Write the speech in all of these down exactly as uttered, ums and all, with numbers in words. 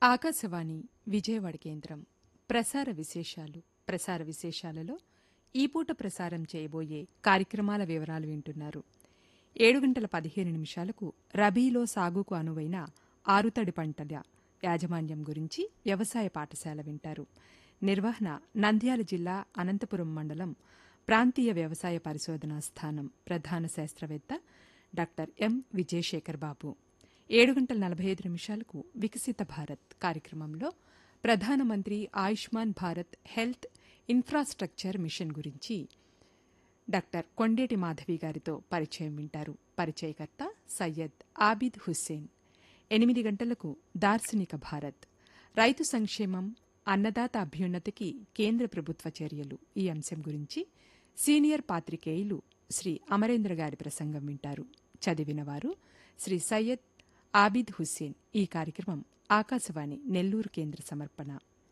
ఆకాశవాణి విజయవాడ కేంద్రం ప్రసార విశేషాలు ప్రసార విశేషాలలో ఈ పూట ప్రసారం చేయబోయే కార్యక్రమాల వివరాలు వింటున్నారు. ఏడు గంటల పదిహేను నిమిషాలకు రబీలో సాగుకు అనువైన ఆరుతడి పంటల యాజమాన్యం గురించి వ్యవసాయ పాఠశాల వింటారు. నిర్వహణ నంద్యాల జిల్లా అనంతపురం మండలం ప్రాంతీయ వ్యవసాయ పరిశోధనా స్థానం ప్రధాన శాస్త్రవేత్త డాక్టర్ ఎం విజయశేఖర్ బాబు. ఏడు గంటల నలభై ఐదు నిమిషాలకు వికసిత భారత్ కార్యక్రమంలో ప్రధానమంత్రి Ayushman Bharat health infrastructure machine గురించి డాక్టర్ కొండేటి మాధవి గారితో పరిచయం వింటారు. పరిచయకర్త సయ్యద్ ఆబిద్ హుస్సేన్. ఎనిమిది గంటలకు దార్శనిక భారత్ రైతు సంక్షేమం అన్నదాత అభ్యున్నతికి కేంద్ర ప్రభుత్వ చర్యలు ఈ అంశం గురించి సీనియర్ పాత్రికేయులు శ్రీ అమరేంద్ర గారి ప్రసంగం వింటారు. చదివినవారు శ్రీ సయ్యద్ ఆబిద్ హుస్సేన్. ఈ కార్యక్రమం ఆకాశవాణి నెల్లూరు కేంద్ర సమర్పణ.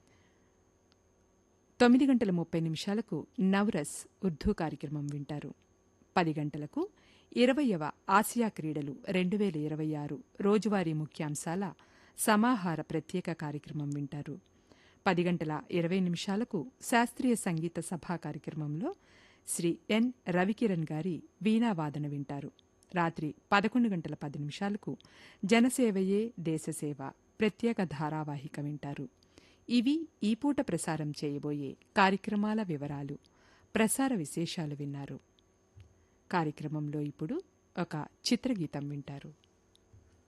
తొమ్మిది గంటల ముప్పై నిమిషాలకు నవరస్ ఉర్దూ కార్యక్రమం వింటారు. పది గంటలకు ఇరవయవ ఆసియా క్రీడలు రెండు వేల ఇరవై ఆరు రోజువారీ ముఖ్యాంశాల సమాహార ప్రత్యేక కార్యక్రమం వింటారు. పది గంటల ఇరవై నిమిషాలకు శాస్త్రీయ సంగీత సభా కార్యక్రమంలో శ్రీ ఎన్ రవికిరణ్ గారి వీణావాదన వింటారు. రాత్రి పదకొండు గంటల పది నిమిషాలకు జనసేవయే దేశసేవ ప్రత్యేక ధారావాహిక వింటారు. ఇవి ఈ పూట ప్రసారం చేయబోయే కార్యక్రమాల వివరాలు. ప్రసార విశేషాలు విన్నారు. కార్యక్రమంలో ఇప్పుడు ఒక చిత్రగీతం వింటారు.